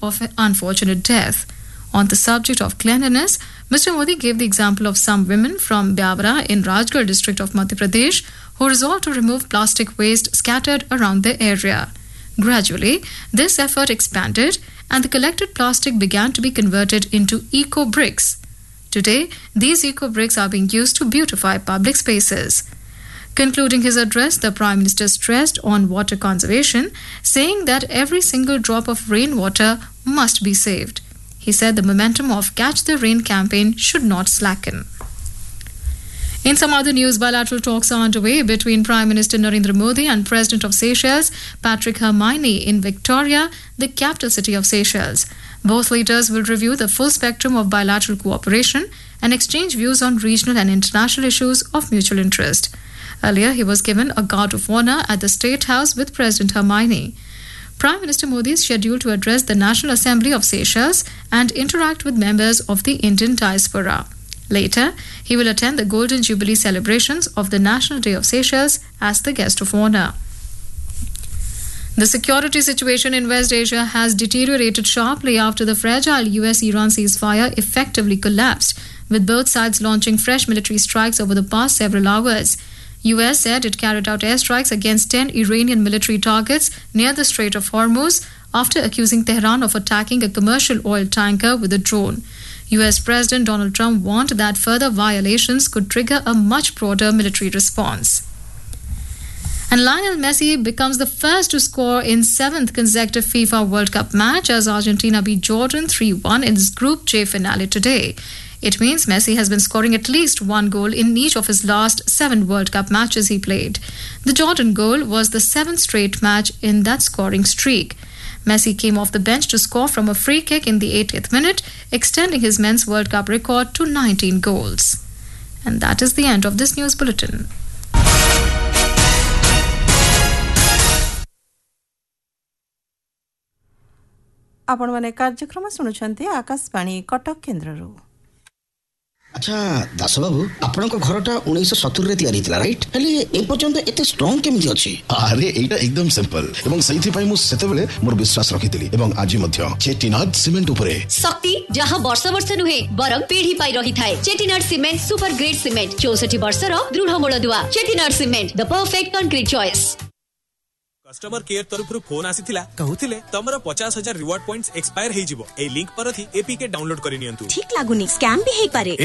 of an unfortunate death. On the subject of cleanliness, Mr. Modi gave the example of some women from Byawara in Rajgarh district of Madhya Pradesh who resolved to remove plastic waste scattered around the area. Gradually, this effort expanded and the collected plastic began to be converted into eco-bricks. Today, these eco-bricks are being used to beautify public spaces. Concluding his address, the Prime Minister stressed on water conservation, saying that every single drop of rainwater must be saved. He said the momentum of Catch the Rain campaign should not slacken. In some other news, bilateral talks are underway between Prime Minister Narendra Modi and President of Seychelles, Patrick Herminie, in Victoria, the capital city of Seychelles. Both leaders will review the full spectrum of bilateral cooperation and exchange views on regional and international issues of mutual interest. Earlier, he was given a guard of honor at the State House with President Herminie. Prime Minister Modi is scheduled to address the National Assembly of Seychelles and interact with members of the Indian diaspora. Later, he will attend the Golden Jubilee celebrations of the National Day of Seychelles as the guest of honor. The security situation in West Asia has deteriorated sharply after the fragile US-Iran ceasefire effectively collapsed, with both sides launching fresh military strikes over the past several hours. US said it carried out airstrikes against 10 Iranian military targets near the Strait of Hormuz after accusing Tehran of attacking a commercial oil tanker with a drone. US President Donald Trump warned that further violations could trigger a much broader military response. And Lionel Messi becomes the first to score in 7th consecutive FIFA World Cup match as Argentina beat Jordan 3-1 in its Group J finale today. It means Messi has been scoring at least one goal in each of his last 7 World Cup matches he played. The Jordan goal was the 7th straight match in that scoring streak. Messi came off the bench to score from a free kick in the 80th minute, extending his men's World Cup record to 19 goals. And that is the end of this news bulletin. आपण माने कार्यक्रम सुनुछंती आकाशवाणी कटक केन्द्ररू। अच्छा दास बाबू आपण घरटा 1970 रे तयारी थिला right हेले ए पर्यंत एते स्ट्रांग केमिति अछि? अरे एटा एकदम सिंपल एवं सही पई मु सेतेबेले मोर विश्वास रखितिली एवं आज मध्य चेटिनाड सीमेंट उपरे शक्ति जहां वर्ष वर्ष नुहे बरम पीढ़ी पाई रही थाए। Chettinad cement super grade cement 64 वर्ष रो दृढ़ मूलदुआ। Chettinad cement the perfect concrete choice. Customer care तरफ फोन आसीथिला कहूथिले तमरो 50,000 रिवार्ड पॉइंट्स एक्सपायर हे जिवो ए लिंक पर थी एपीके डाउनलोड करि नियंतु। ठीक लागुनी स्कैम भी हे पारे।